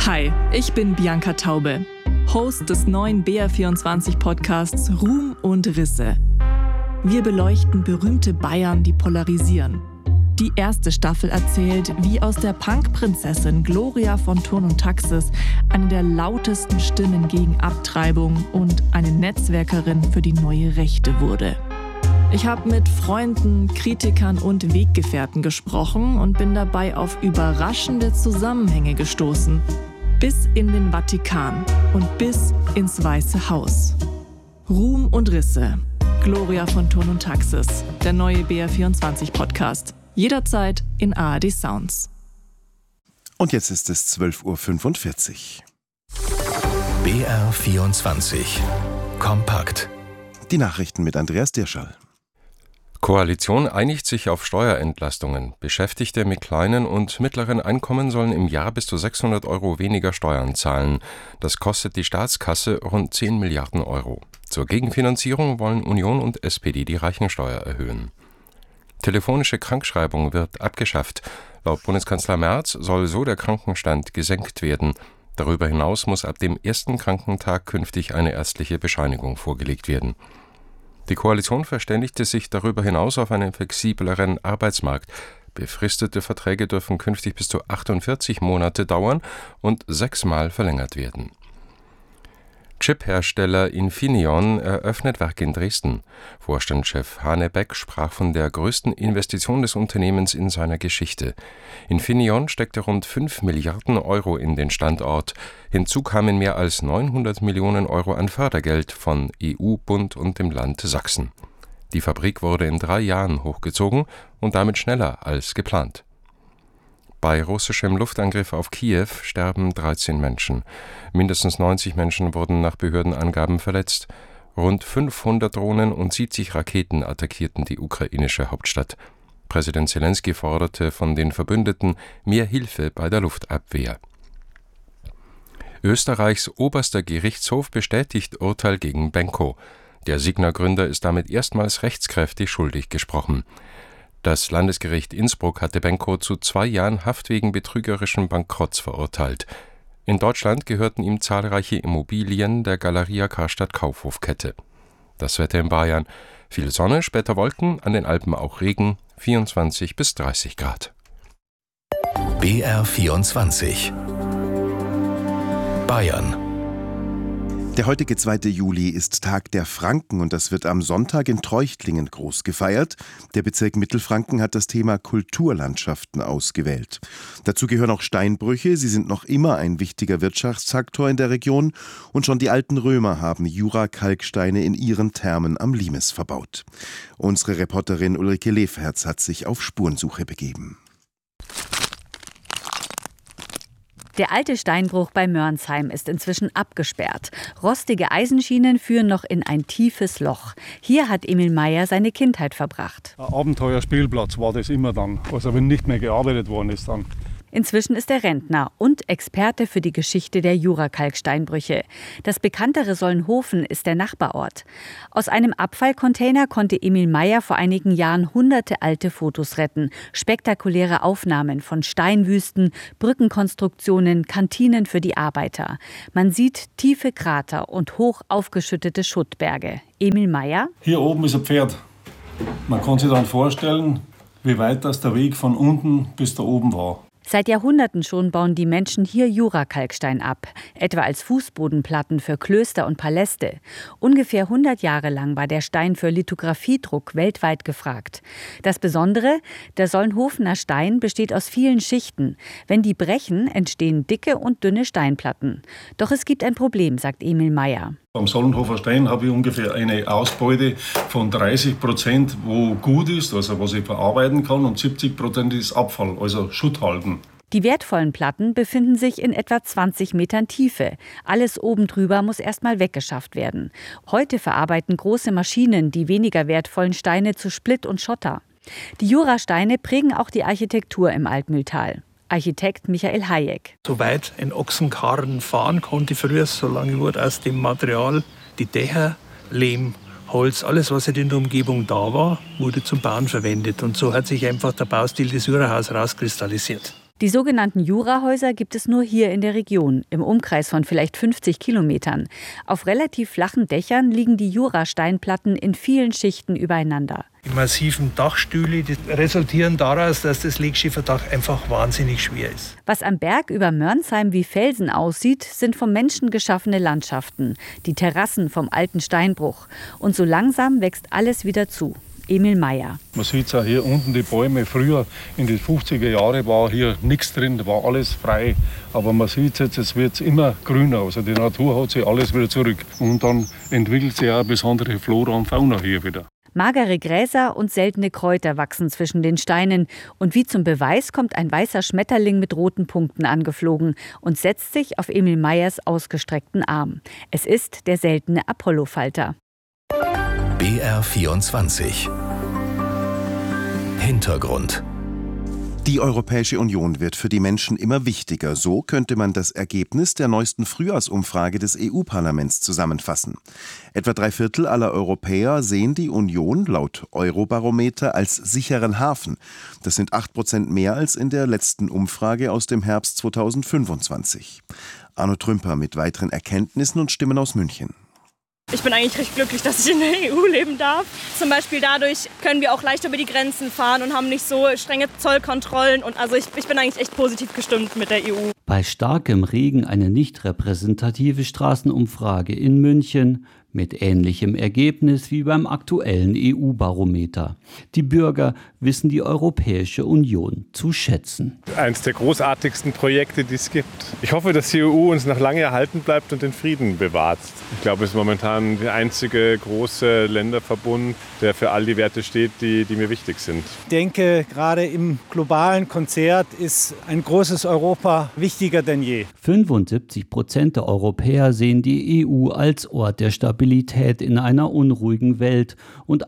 Hi, ich bin Bianca Taube, Host des neuen BR24-Podcasts Ruhm und Risse. Wir beleuchten berühmte Bayern, die polarisieren. Die erste Staffel erzählt, wie aus der Punk-Prinzessin Gloria von Thurn und Taxis eine der lautesten Stimmen gegen Abtreibung und eine Netzwerkerin für die neue Rechte wurde. Ich habe mit Freunden, Kritikern und Weggefährten gesprochen und bin dabei auf überraschende Zusammenhänge gestoßen. Bis in den Vatikan und bis ins Weiße Haus. Ruhm und Risse. Gloria von Thurn und Taxis. Der neue BR24-Podcast. Jederzeit in ARD Sounds. Und jetzt ist es 12.45 Uhr. BR24 Kompakt. Die Nachrichten mit Andreas Dirschall. Koalition einigt sich auf Steuerentlastungen. Beschäftigte mit kleinen und mittleren Einkommen sollen im Jahr bis zu 600 Euro weniger Steuern zahlen. Das kostet die Staatskasse rund 10 Milliarden Euro. Zur Gegenfinanzierung wollen Union und SPD die Reichensteuer erhöhen. Telefonische Krankschreibung wird abgeschafft. Laut Bundeskanzler Merz soll so der Krankenstand gesenkt werden. Darüber hinaus muss ab dem ersten Krankentag künftig eine ärztliche Bescheinigung vorgelegt werden. Die Koalition verständigte sich darüber hinaus auf einen flexibleren Arbeitsmarkt. Befristete Verträge dürfen künftig bis zu 48 Monate dauern und 6-mal verlängert werden. Chip-Hersteller Infineon eröffnet Werk in Dresden. Vorstandschef Hanebeck sprach von der größten Investition des Unternehmens in seiner Geschichte. Infineon steckte rund 5 Milliarden Euro in den Standort. Hinzu kamen mehr als 900 Millionen Euro an Fördergeld von EU, Bund und dem Land Sachsen. Die Fabrik wurde in 3 Jahren hochgezogen und damit schneller als geplant. Bei russischem Luftangriff auf Kiew sterben 13 Menschen. Mindestens 90 Menschen wurden nach Behördenangaben verletzt. Rund 500 Drohnen und 70 Raketen attackierten die ukrainische Hauptstadt. Präsident Zelensky forderte von den Verbündeten mehr Hilfe bei der Luftabwehr. Österreichs oberster Gerichtshof bestätigt Urteil gegen Benko. Der Signa-Gründer ist damit erstmals rechtskräftig schuldig gesprochen. Das Landesgericht Innsbruck hatte Benko zu 2 Jahren Haft wegen betrügerischen Bankrotts verurteilt. In Deutschland gehörten ihm zahlreiche Immobilien der Galeria Karstadt Kaufhofkette. Das Wetter in Bayern: viel Sonne, später Wolken, an den Alpen auch Regen, 24 bis 30 Grad. BR24 Bayern. Der heutige 2. Juli ist Tag der Franken und das wird am Sonntag in Treuchtlingen groß gefeiert. Der Bezirk Mittelfranken hat das Thema Kulturlandschaften ausgewählt. Dazu gehören auch Steinbrüche. Sie sind noch immer ein wichtiger Wirtschaftsfaktor in der Region und schon die alten Römer haben Jura-Kalksteine in ihren Thermen am Limes verbaut. Unsere Reporterin Ulrike Lefherz hat sich auf Spurensuche begeben. Der alte Steinbruch bei Mörnsheim ist inzwischen abgesperrt. Rostige Eisenschienen führen noch in ein tiefes Loch. Hier hat Emil Meyer seine Kindheit verbracht. Ein Abenteuerspielplatz war das immer dann, also wenn nicht mehr gearbeitet worden ist dann. Inzwischen ist er Rentner und Experte für die Geschichte der Jura-Kalksteinbrüche. Das bekanntere Solnhofen ist der Nachbarort. Aus einem Abfallcontainer konnte Emil Meyer vor einigen Jahren hunderte alte Fotos retten. Spektakuläre Aufnahmen von Steinwüsten, Brückenkonstruktionen, Kantinen für die Arbeiter. Man sieht tiefe Krater und hoch aufgeschüttete Schuttberge. Emil Meyer: Hier oben ist ein Pferd. Man kann sich dann vorstellen, wie weit das der Weg von unten bis da oben war. Seit Jahrhunderten schon bauen die Menschen hier Jura-Kalkstein ab, etwa als Fußbodenplatten für Klöster und Paläste. Ungefähr 100 Jahre lang war der Stein für Lithografiedruck weltweit gefragt. Das Besondere: der Solnhofener Stein besteht aus vielen Schichten. Wenn die brechen, entstehen dicke und dünne Steinplatten. Doch es gibt ein Problem, sagt Emil Meyer. Am Solnhofer Stein habe ich ungefähr eine Ausbeute von 30%, wo gut ist, also was ich verarbeiten kann, und 70% ist Abfall, also Schutt halten. Die wertvollen Platten befinden sich in etwa 20 Metern Tiefe. Alles oben drüber muss erstmal weggeschafft werden. Heute verarbeiten große Maschinen die weniger wertvollen Steine zu Splitt und Schotter. Die Jurasteine prägen auch die Architektur im Altmühltal. Architekt Michael Hayek. Soweit ein Ochsenkarren fahren konnte früher, solange wurde aus dem Material die Dächer, Lehm, Holz, alles was in der Umgebung da war, wurde zum Bauen verwendet. Und so hat sich einfach der Baustil des Jurahaus rauskristallisiert. Die sogenannten Jurahäuser gibt es nur hier in der Region, im Umkreis von vielleicht 50 Kilometern. Auf relativ flachen Dächern liegen die Jurasteinplatten in vielen Schichten übereinander. Die massiven Dachstühle die resultieren daraus, dass das Legschieferdach einfach wahnsinnig schwer ist. Was am Berg über Mörnsheim wie Felsen aussieht, sind vom Menschen geschaffene Landschaften, die Terrassen vom alten Steinbruch. Und so langsam wächst alles wieder zu. Emil Maier. Man sieht es auch hier unten, die Bäume. Früher in den 50er Jahren war hier nichts drin, da war alles frei. Aber man sieht jetzt wird es immer grüner. Also die Natur hat sich alles wieder zurück. Und dann entwickelt sich auch eine besondere Flora und Fauna hier wieder. Magere Gräser und seltene Kräuter wachsen zwischen den Steinen. Und wie zum Beweis kommt ein weißer Schmetterling mit roten Punkten angeflogen und setzt sich auf Emil Maiers ausgestreckten Arm. Es ist der seltene Apollofalter. BR24 Hintergrund. Die Europäische Union wird für die Menschen immer wichtiger. So könnte man das Ergebnis der neuesten Frühjahrsumfrage des EU-Parlaments zusammenfassen. Etwa 3/4 aller Europäer sehen die Union laut Eurobarometer als sicheren Hafen. Das sind 8% mehr als in der letzten Umfrage aus dem Herbst 2025. Arno Trümper mit weiteren Erkenntnissen und Stimmen aus München. Ich bin eigentlich recht glücklich, dass ich in der EU leben darf. Zum Beispiel dadurch können wir auch leichter über die Grenzen fahren und haben nicht so strenge Zollkontrollen. Und also ich bin eigentlich echt positiv gestimmt mit der EU. Bei starkem Regen eine nicht repräsentative Straßenumfrage in München mit ähnlichem Ergebnis wie beim aktuellen EU-Barometer. Die Bürger wissen die Europäische Union zu schätzen. Eines der großartigsten Projekte, die es gibt. Ich hoffe, dass die EU uns noch lange erhalten bleibt und den Frieden bewahrt. Ich glaube, es ist momentan der einzige große Länderverbund, der für all die Werte steht, die mir wichtig sind. Ich denke, gerade im globalen Konzert ist ein großes Europa wichtiger denn je. 75% der Europäer sehen die EU als Ort der Stabilität in einer unruhigen Welt und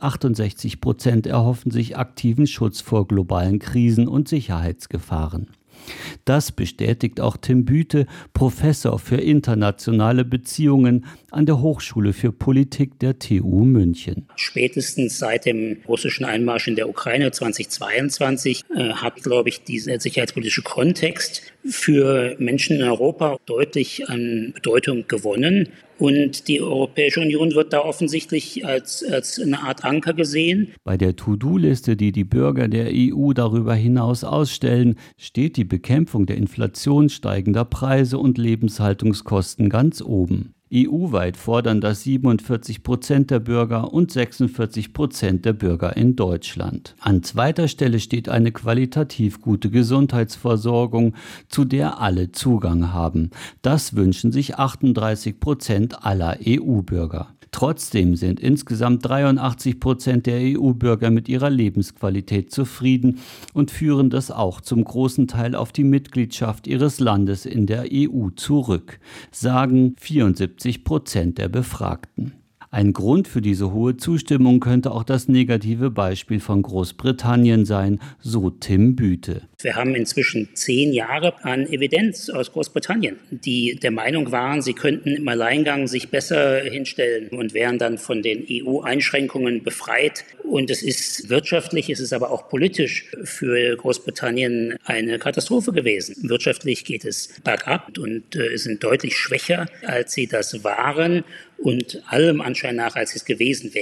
68% erhoffen sich aktiven Schutz vor globalen Krisen und Sicherheitsgefahren. Das bestätigt auch Tim Büte, Professor für internationale Beziehungen an der Hochschule für Politik der TU München. Spätestens seit dem russischen Einmarsch in der Ukraine 2022 hat, glaube ich, dieser sicherheitspolitische Kontext für Menschen in Europa deutlich an Bedeutung gewonnen. Und die Europäische Union wird da offensichtlich als eine Art Anker gesehen. Bei der To-Do-Liste, die die Bürger der EU darüber hinaus ausstellen, steht die Bekämpfung der Inflation, steigender Preise und Lebenshaltungskosten ganz oben. EU-weit fordern das 47% der Bürger und 46% der Bürger in Deutschland. An zweiter Stelle steht eine qualitativ gute Gesundheitsversorgung, zu der alle Zugang haben. Das wünschen sich 38% aller EU-Bürger. Trotzdem sind insgesamt 83% der EU-Bürger mit ihrer Lebensqualität zufrieden und führen das auch zum großen Teil auf die Mitgliedschaft ihres Landes in der EU zurück, sagen 74% der Befragten. Ein Grund für diese hohe Zustimmung könnte auch das negative Beispiel von Großbritannien sein, so Tim Büte. Wir haben inzwischen 10 Jahre an Evidenz aus Großbritannien, die der Meinung waren, sie könnten im Alleingang sich besser hinstellen und wären dann von den EU-Einschränkungen befreit. Und es ist wirtschaftlich, es ist aber auch politisch für Großbritannien eine Katastrophe gewesen. Wirtschaftlich geht es bergab und sind deutlich schwächer, als sie das waren und allem Anschein nach, als sie es gewesen wären.